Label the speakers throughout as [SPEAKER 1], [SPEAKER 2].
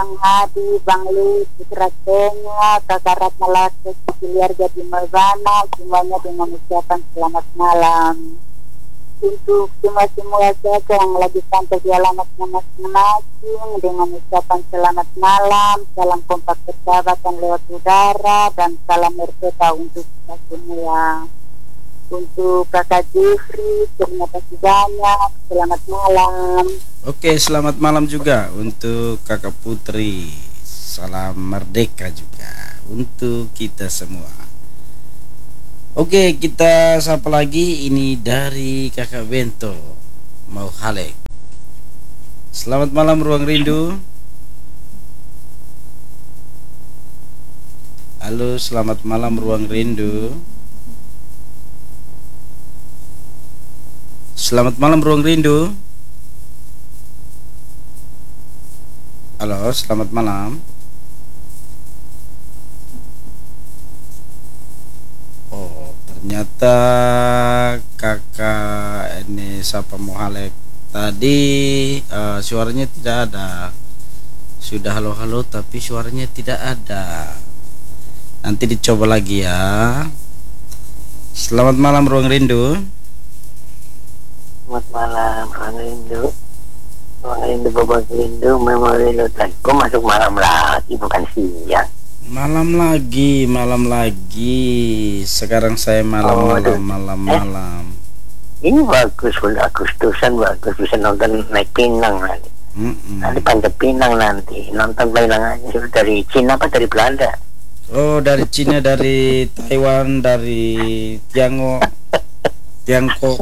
[SPEAKER 1] Bang Hadi, Bang Li, Putra Kenya, Kakak Ratna Lakes, Kiliar Jadi Malvana, semuanya dengan ucapan selamat malam. Untuk semua saja yang lagi sampai di alamatnya masing-masing dengan ucapan selamat malam, salam kompak persahabatan lewat udara, dan salam merdeka untuk kita semua. Untuk Kakak Jeffrey, terima kasih banyak, selamat malam.
[SPEAKER 2] Oke, selamat malam juga untuk Kakak Putri. Salam merdeka juga untuk kita semua. Oke, kita sapa lagi. Ini dari Kakak Bento Mau Halek. Selamat malam Ruang Rindu. Halo, selamat malam Ruang Rindu. Selamat malam Ruang Rindu. Halo, selamat malam. Oh, ternyata kakak ini Sapa Mohalek tadi suaranya tidak ada. Sudah halo-halo tapi suaranya tidak ada. Nanti dicoba lagi ya. Selamat malam Ruang Rindu.
[SPEAKER 3] Selamat malam Ruang Rindu. Ruang Rindu Bobot Rindu Memori Lutang. Kok masuk malam lagi bukan siang?
[SPEAKER 2] Malam lagi. Sekarang saya malam.
[SPEAKER 3] Ini bagus, udah Agustusan bagus, bisa nonton naik Pinang nanti. Nanti Panjat Pinang nanti nonton Pinang aja. Sudah dari Cina apa dari Belanda?
[SPEAKER 2] Oh, dari Cina, dari Taiwan, dari Tiongkok.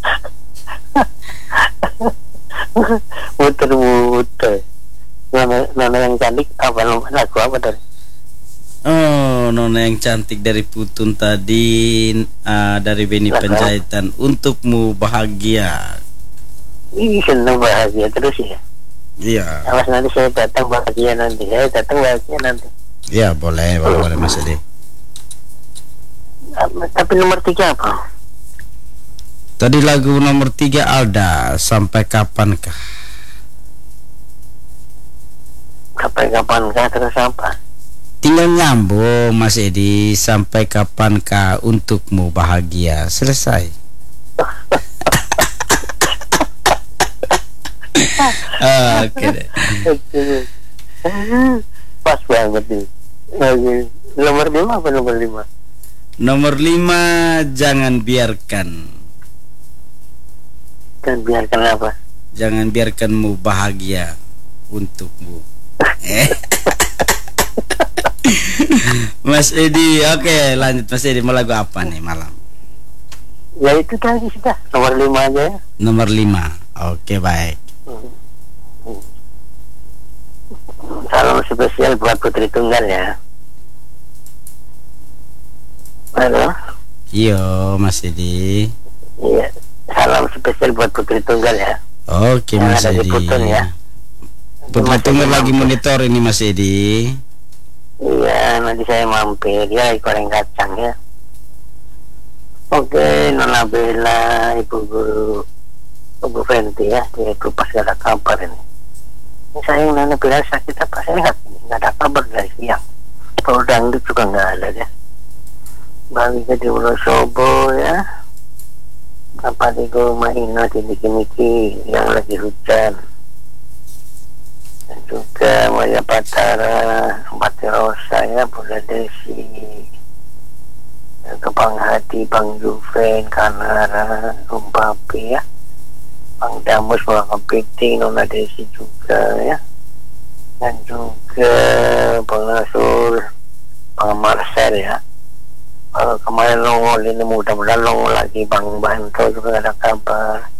[SPEAKER 3] Muter-muter. Nona yang cantik apa lagu apa tadi?
[SPEAKER 2] Oh, Nona yang cantik dari Putun tadi, dari Beni Penjahitan. Untukmu bahagia.
[SPEAKER 3] Ih, senang bahagia terus ya.
[SPEAKER 2] Iya.
[SPEAKER 3] Awas nanti saya datang bahagia nanti.
[SPEAKER 2] Iya, boleh Mas Edi.
[SPEAKER 3] Tapi nomor 3 apa?
[SPEAKER 2] Tadi lagu nomor 3 Alda, Sampai Kapankah.
[SPEAKER 3] Sampai kapankah terus apa?
[SPEAKER 2] Tinggal nyambung Mas Edi, sampai kapankah untukmu bahagia. Selesai. Oke deh.
[SPEAKER 3] Pas banget nih. Nomor 5 apa nomor 5?
[SPEAKER 2] Nomor 5 Jangan Biarkan.
[SPEAKER 3] Dan biarkan apa?
[SPEAKER 2] Jangan biarkanmu bahagia untukmu. Mas Edi, oke lanjut Mas Edi, mau lagu apa nih malam?
[SPEAKER 3] Ya itu tadi sudah, nomor 5 aja ya.
[SPEAKER 2] Nomor 5, oke baik.
[SPEAKER 3] Salam spesial buat Putri Tunggal ya. Halo?
[SPEAKER 2] Iya Mas Edi.
[SPEAKER 3] Iya, salam spesial buat Putri Tunggal ya.
[SPEAKER 2] Oke Mas Edi.
[SPEAKER 3] Putun ya.
[SPEAKER 2] Putri Tunggal lagi monitor ini Mas Edi.
[SPEAKER 3] Iya, nanti saya mampir ya, goreng kacang ya. Oke, Nona Bella, Ibu Guru, Ibu Fenty ya, dia pas gak ada kabar ini. Ini saya Nona Bella sakit apa sehat ini, gak ada kabar dari siang. Kalau dangdut juga gak ada ya. Bagi ke di Wonosobo ya. Apa di rumah Ina di Niki-Niki yang lagi hujan. Dan juga Maya Patara, Mati Rosa ya, Bunda Desi, ke Bang Hadi, Bang Juven, Kanara, Papi ya, Bang Damus, Bang Kepiting, Nona Desi juga ya, dan juga Bang Nasur, Bang Marcel ya. Kalau kemarin nongol ini mudah-mudahan nongol lagi. Bang Banto juga ada kabar.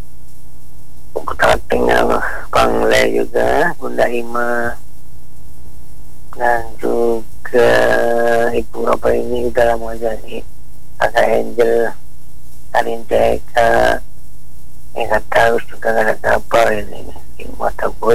[SPEAKER 3] Tinggal Bang Le juga, Bunda Ima, dan juga Ibu apa ini udah lama jadi Kakak Angel, Karin Jeka, Ingat Taus juga gak ada kabar ini di mata gue.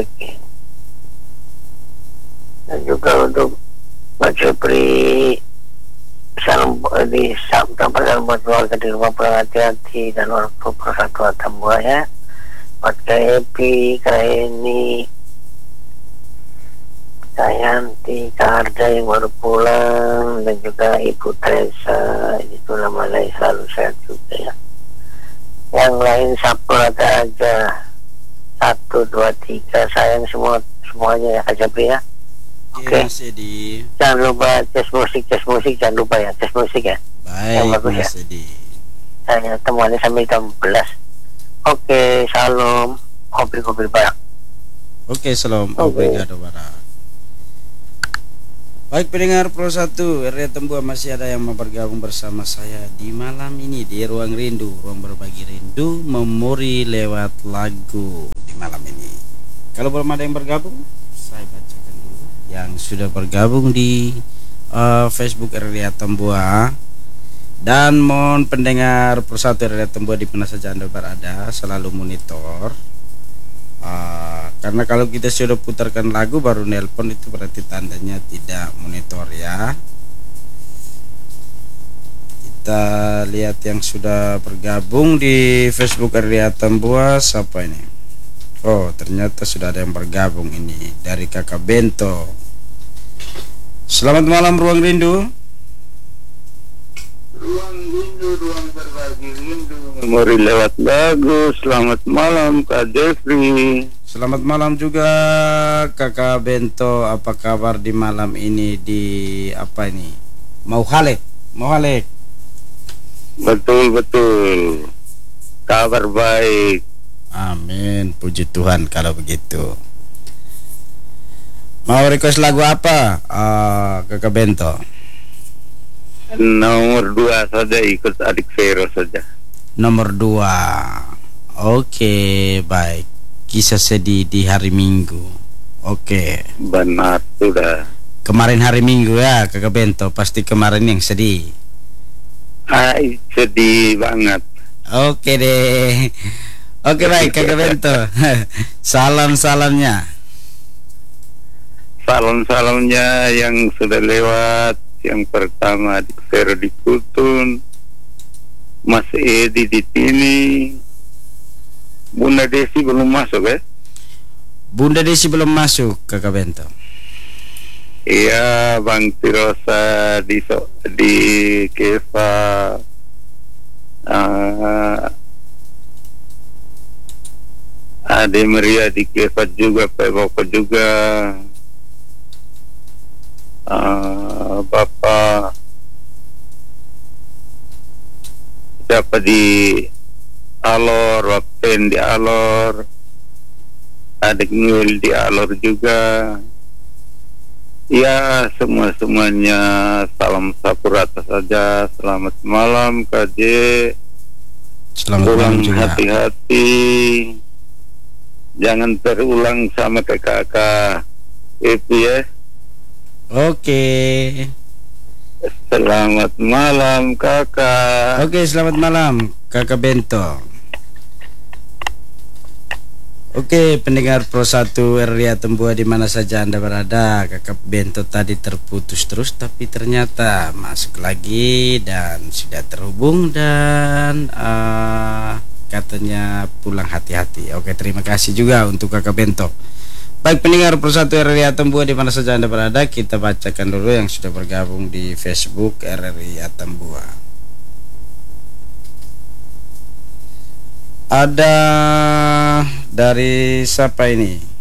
[SPEAKER 3] Dan juga untuk Mbak Jepri, salam di sampaikan buat keluarga di rumah, pulang hati-hati dan orang tua persatu atam buah ya. Buat Kak Epi, Kak Eni, Yanti, Kak Arda yang baru pulang, dan juga Ibu Teresa. Itu namanya selalu sehat juga ya. Yang lain Saprata aja. 1, 2, 3 sayang semuanya ya Kak Japri ya. Oke.
[SPEAKER 2] Mas Edi.
[SPEAKER 3] Jangan lupa tes musik jangan lupa ya, tes musik ya. Yang
[SPEAKER 2] Baik
[SPEAKER 3] bagus
[SPEAKER 2] Mas
[SPEAKER 3] ya.
[SPEAKER 2] Edi.
[SPEAKER 3] Saya temuannya sampai jam 11. Oke, salam. Kopi-kopi barak.
[SPEAKER 2] Oke, salam.
[SPEAKER 3] Oke.
[SPEAKER 2] Obrigado barak. Baik pendengar Pro 1 RRI Tembua, masih ada yang mau bergabung bersama saya di malam ini di Ruang Rindu, ruang berbagi rindu, memori lewat lagu di malam ini. Kalau belum ada yang bergabung, saya bacakan dulu yang sudah bergabung di Facebook RRI Tembua. Dan mohon pendengar Pro 1 RRI Tembua di mana saja Anda berada selalu monitor. Karena kalau kita sudah putarkan lagu baru nelpon itu berarti tandanya tidak monitor ya. Kita lihat yang sudah bergabung di Facebook RRI Tembua. Siapa ini? Oh, ternyata sudah ada yang bergabung ini dari Kakak Bento. Selamat malam Ruang Rindu.
[SPEAKER 4] Ruang rindu, ruang berbagi rindu, memori lewat lagu. Selamat malam Kak Jeffrey.
[SPEAKER 2] Selamat malam juga Kakak Bento. Apa kabar di malam ini di apa ini? Mau Halek.
[SPEAKER 4] Betul. Kabar baik.
[SPEAKER 2] Amin, puji Tuhan kalau begitu. Mau request lagu apa, Kakak Bento?
[SPEAKER 4] Nomor 2 saja, ikut adik Vero saja.
[SPEAKER 2] Nomor 2. Oke, baik. Kisah sedih di hari Minggu. Oke.
[SPEAKER 4] Benar sudah.
[SPEAKER 2] Kemarin hari Minggu ya, Kakak Bento. Pasti kemarin yang sedih.
[SPEAKER 4] Sedih banget.
[SPEAKER 2] Oke deh. Oke baik Kakak Bento. Salamnya.
[SPEAKER 4] Salam-salamnya yang sudah lewat. Yang pertama adik Vero di Kutun, Mas Edi di sini. Bunda Desi belum masuk ya?
[SPEAKER 2] Bunda Desi belum masuk, Kakak Bento.
[SPEAKER 4] Iya, Bang Tirosa di Keva, Ade Maria di Keva juga, Pak Boko juga, Bapak siapa di Alor, Wapen di Alor, adik Nul di Alor juga. Ya, semuanya salam Saprata saja. Selamat malam KJ.
[SPEAKER 2] Selamat
[SPEAKER 4] Pulang
[SPEAKER 2] malam juga.
[SPEAKER 4] hati-hati. Jangan terulang sama kakak itu ya.
[SPEAKER 2] Oke.
[SPEAKER 4] Selamat malam kakak.
[SPEAKER 2] Oke, selamat malam Kakak Bento. Oke, pendengar Pro 1 RRI Tembua di mana saja Anda berada. Kakak Bento tadi terputus terus, tapi ternyata masuk lagi dan sudah terhubung dan katanya pulang hati-hati. Oke, terima kasih juga untuk Kakak Bento. Baik pendengar Pro 1 RRI Tembua di mana saja Anda berada, kita bacakan dulu yang sudah bergabung di Facebook RRI Tembua. Ada dari siapa ini?